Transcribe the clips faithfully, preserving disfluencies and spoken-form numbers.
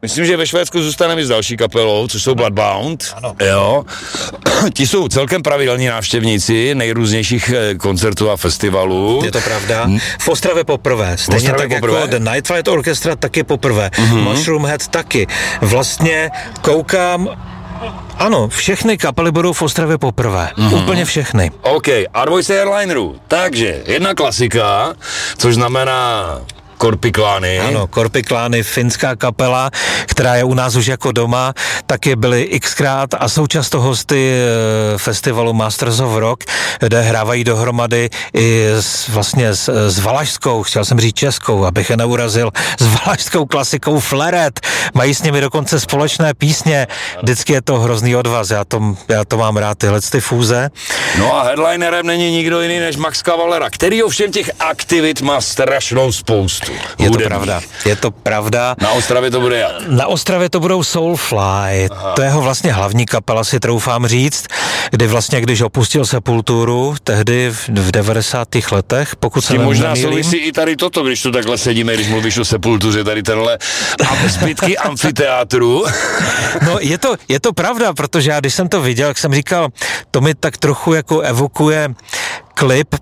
Myslím, že ve Švédsku zůstaneme s další kapelou, což jsou Bloodbound. Ano. Jo. Ti jsou celkem pravidelní návštěvníci nejrůznějších koncertů a festivalů. Je to pravda. V Ostravě poprvé. Stejně Ostravě tak poprvé? jako The Night Flight Orchestra taky poprvé. Mm-hmm. Mushroom Head taky. Vlastně koukám, ano, všechny kapely budou v Ostravě poprvé. Mm-hmm. Úplně všechny. OK, a dvojce Airlinerů. Takže jedna klasika, což znamená Korpiklány. Ano, Korpiklány, finská kapela, která je u nás už jako doma, taky byly xkrát a jsou často hosty festivalu Masters of Rock, kde hrávají dohromady i s, vlastně s, s valašskou, chtěl jsem říct českou, abych je neurazil, s valašskou klasikou Fleret. Mají s nimi dokonce společné písně. Vždycky je to hrozný odvaz, já to, já to mám rád, tyhle ty fúze. No a headlinerem není nikdo jiný než Max Cavalera, který ovšem těch aktivit má strašnou spoustu. Je to pravda, je to pravda. Na Ostravě to bude jak? Na Ostravě to budou Soulfly, Aha. to je jeho vlastně hlavní kapela, si troufám říct, kdy vlastně, když opustil Sepulturu, tehdy v devadesátých letech, pokud se nemýlím. Možná souvisí i tady toto, když tu takhle sedíme, když mluvíš o Sepultuře, tady tenhle zbytky amfiteátru. No je to, je to pravda, protože já když jsem to viděl, jak jsem říkal, to mi tak trochu jako evokuje klip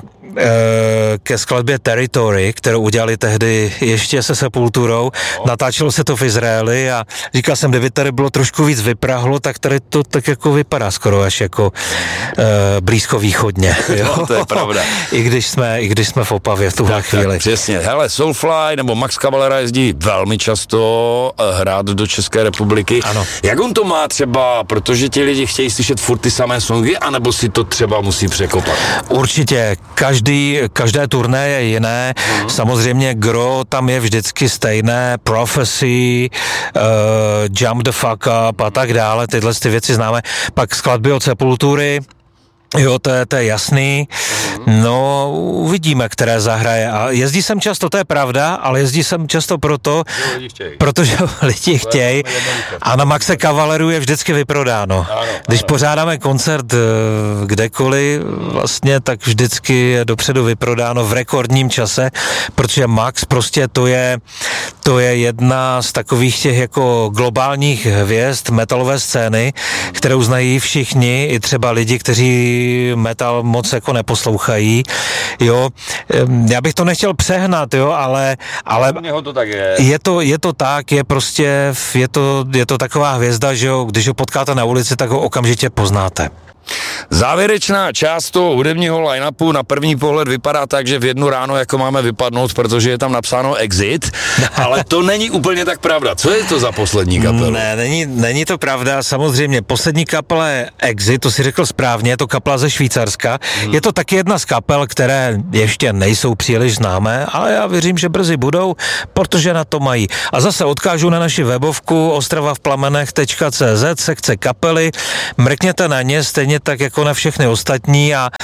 ke skladbě Territory, kterou udělali tehdy ještě se Sepulturou. No. Natáčelo se to v Izraeli a říkal jsem, kdyby tady bylo trošku víc vyprahlo, tak tady to tak jako vypadá skoro až jako uh, blízkovýchodně. Jo? No, to je pravda. I když jsme, i když jsme v Opavě v tuhle tak, chvíli. Tak, přesně. Hele, Soulfly nebo Max Cavalera jezdí velmi často hrát do České republiky. Ano. Jak on to má třeba, protože ti lidi chtějí slyšet furt ty samé songy, anebo si to třeba musí překopat? Určitě. Každý, každé turné je jiné. Mm. Samozřejmě gro tam je vždycky stejné. Prophecy, uh, Jump the Fuck Up a tak dále. Tyhle ty věci známe. Pak skladby od Sepultury. Jo, to je, to je jasný. No, uvidíme, které zahraje. A jezdí sem často, to je pravda, ale jezdí sem často proto, protože lidi chtějí. A na Maxe Cavaleru je vždycky vyprodáno. Ano, Když ano. pořádáme koncert kdekoliv, vlastně, tak vždycky je dopředu vyprodáno v rekordním čase, protože Max prostě to je, to je jedna z takových těch jako globálních hvězd metalové scény, kterou znají všichni, i třeba lidi, kteří metal moc jako neposlouchají, jo, já bych to nechtěl přehnat, jo, ale, ale to tak je. Je, to, je to tak, je prostě, je to, je to taková hvězda, že jo, když ho potkáte na ulici, tak ho okamžitě poznáte. Závěrečná část toho hudebního line-upu na první pohled vypadá tak, že v jednu ráno jako máme vypadnout, protože je tam napsáno Exit, ale to není úplně tak pravda. Co je to za poslední kapela? Ne, není, není to pravda, samozřejmě poslední kapela je Exit, to si řekl správně, je to kapela ze Švýcarska, hmm. je to taky jedna z kapel, které ještě nejsou příliš známé, ale já věřím, že brzy budou, protože na to mají. A zase odkážu na naši webovku ostrava v plamenech tečka cé zet, sekce kapely, mrkněte na ně, stejně tak jako na všechny ostatní a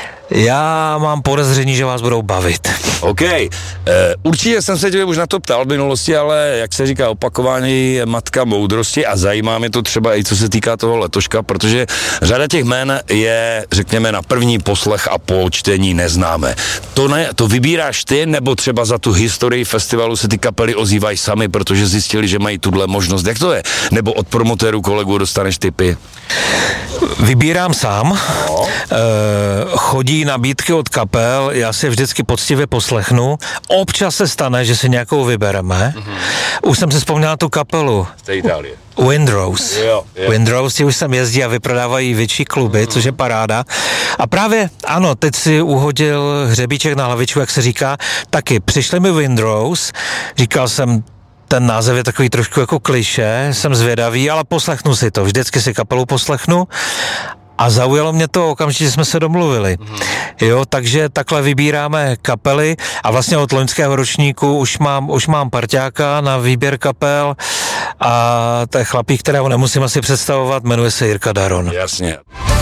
já mám podezření, že vás budou bavit. OK. E, určitě jsem se tě už na to ptal v minulosti, ale jak se říká, opakování je matka moudrosti a zajímá mě to třeba i co se týká toho letoška, protože řada těch jmen je, řekněme, na první poslech a po čtení neznáme. To, ne, to vybíráš ty, nebo třeba za tu historii festivalu se ty kapely ozývají sami, protože zjistili, že mají tuhle možnost. Jak to je? Nebo od promotérů kolegů dostaneš tipy? Vybírám sám. No. E, chodí nabídky od kapel, já si je vždycky poctivě poslechnu. Občas se stane, že si nějakou vybereme. Mm-hmm. Už jsem si vzpomněl na tu kapelu. Z té Itálie. Windrose. Jo, jo. Windrose, už sem jezdí a vyprodávají větší kluby, mm. což je paráda. A právě, ano, teď si uhodil hřebíček na hlavičku, jak se říká, taky přišli mi Windrose, říkal jsem, ten název je takový trošku jako klišé, jsem zvědavý, ale poslechnu si to, vždycky si kapelu poslechnu. A zaujalo mě to okamžitě, jsme se domluvili. Mm. Jo, takže takhle vybíráme kapely a vlastně od loňského ročníku už mám, už mám parťáka na výběr kapel a to je chlapík, kterého nemusím asi představovat, jmenuje se Jirka Daron. Jasně.